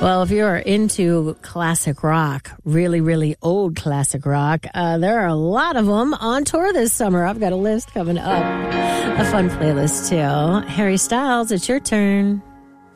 Well, if you're into classic rock, really, really old classic rock, there are a lot of them on tour this summer. I've got a list coming up. A fun playlist, too. Harry Styles, it's your turn.